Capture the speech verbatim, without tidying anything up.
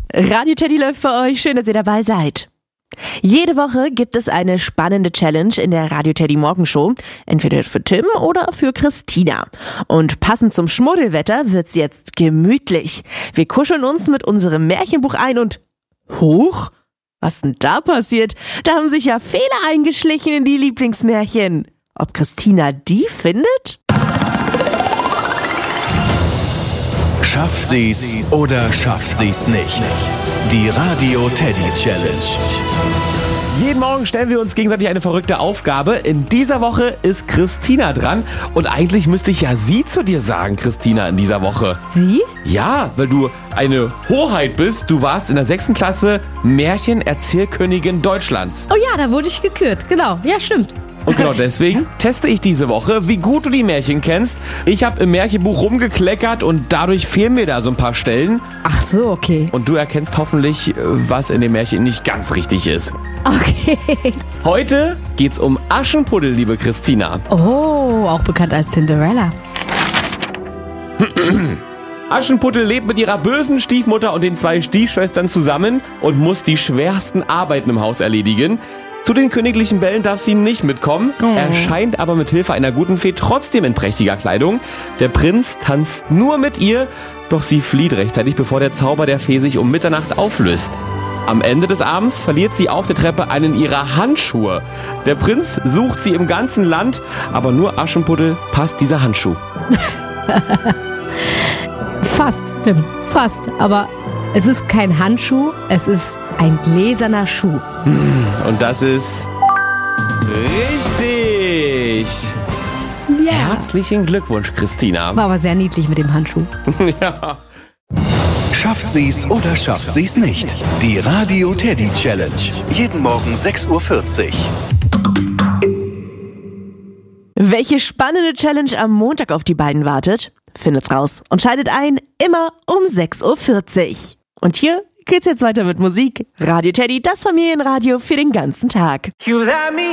Radio Teddy läuft für euch. Schön, dass ihr dabei seid. Jede Woche gibt es eine spannende Challenge in der Radio Teddy Morgenshow. Entweder für Tim oder für Christina. Und passend zum Schmuddelwetter wird's jetzt gemütlich. Wir kuscheln uns mit unserem Märchenbuch ein und... Huch? Was denn da passiert? Da haben sich ja Fehler eingeschlichen in die Lieblingsmärchen. Ob Christina die findet? Schafft sie's oder schafft sie's nicht? Die Radio Teddy Challenge. Jeden Morgen stellen wir uns gegenseitig eine verrückte Aufgabe. In dieser Woche ist Christina dran. Und eigentlich müsste ich ja sie zu dir sagen, Christina, in dieser Woche. Sie? Ja, weil du eine Hoheit bist. Du warst in der sechsten Klasse Märchenerzählkönigin Deutschlands. Oh ja, da wurde ich gekürt. Genau, ja, stimmt. Und genau deswegen teste ich diese Woche, wie gut du die Märchen kennst. Ich habe im Märchenbuch rumgekleckert und dadurch fehlen mir da so ein paar Stellen. Ach so, okay. Und du erkennst hoffentlich, was in dem Märchen nicht ganz richtig ist. Okay. Heute geht's um Aschenputtel, liebe Christina. Oh, auch bekannt als Cinderella. Aschenputtel lebt mit ihrer bösen Stiefmutter und den zwei Stiefschwestern zusammen und muss die schwersten Arbeiten im Haus erledigen. Zu den königlichen Bällen darf sie nicht mitkommen, Oh. erscheint aber mit Hilfe einer guten Fee trotzdem in prächtiger Kleidung. Der Prinz tanzt nur mit ihr, doch sie flieht rechtzeitig, bevor der Zauber der Fee sich um Mitternacht auflöst. Am Ende des Abends verliert sie auf der Treppe einen ihrer Handschuhe. Der Prinz sucht sie im ganzen Land, aber nur Aschenputtel passt dieser Handschuh. Fast, Tim, fast. Aber es ist kein Handschuh, es ist ein gläserner Schuh. Und das ist richtig. Ja. Herzlichen Glückwunsch, Christina. War aber sehr niedlich mit dem Handschuh. Ja. Schafft sie's oder schafft sie's nicht? Die Radio Teddy Challenge. Jeden Morgen sechs Uhr vierzig. Welche spannende Challenge am Montag auf die beiden wartet? Findet's raus und schaltet ein, immer um sechs Uhr vierzig. Und hier geht's jetzt weiter mit Musik. Radio Teddy, das Familienradio für den ganzen Tag.